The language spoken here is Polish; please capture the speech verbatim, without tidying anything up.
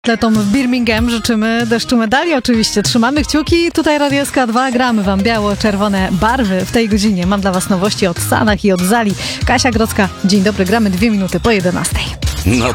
Atletom w Birmingham życzymy deszczu medali oczywiście. Trzymamy kciuki. Tutaj Radio S K dwa. Gramy wam biało-czerwone barwy w tej godzinie. Mam dla was nowości od Stanach i od Zali. Kasia Grodzka. Dzień dobry. Gramy dwie minuty po jedenastej. No